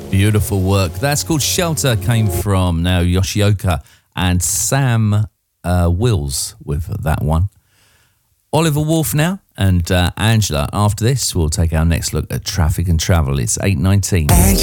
Beautiful work. That's called Shelter, came from now Yoshioka and Sam Wills with that one. Oliver Wolf now and Angela. After this, we'll take our next look at traffic and travel. It's 8:19.